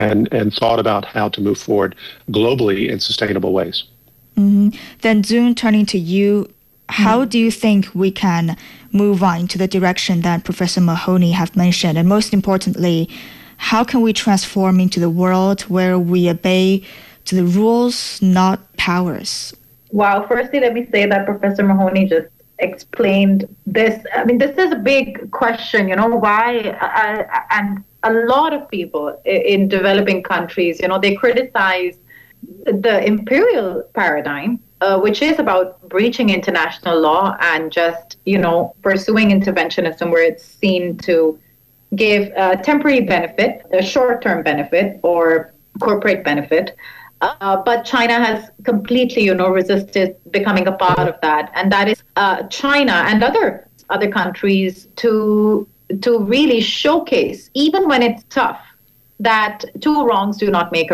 and thought about how to move forward globally in sustainable ways. Then, June, turning to you, how do you think we can move on into the direction that Professor Mahoney have mentioned? And most importantly, how can we transform into the world where we obey to the rules, not powers? Wow. Firstly, let me say that Professor Mahoney just explained this. I mean, this is a big question, why? And a lot of people in developing countries, they criticize the imperial paradigm, which is about breaching international law and just, pursuing interventionism where it's seen to give a temporary benefit, a short-term benefit or corporate benefit. But China has completely, resisted becoming a part of that. And that is China and other countries to really showcase, even when it's tough, that two wrongs do not make a